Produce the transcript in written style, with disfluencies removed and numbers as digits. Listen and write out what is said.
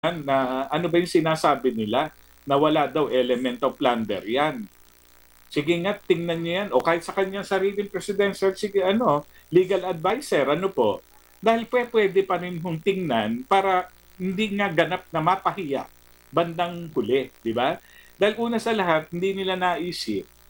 na ano ba yung sinasabi nila na wala daw element of plunder yan. Sige nga, tingnan niyo yan. O kahit sa kanyang sariling presidential, sige, legal advisor, ano po. Dahil pwede pa rin hong tingnan para hindi nga ganap na mapahiya bandang huli, di ba? Dahil una sa lahat, hindi nila naisip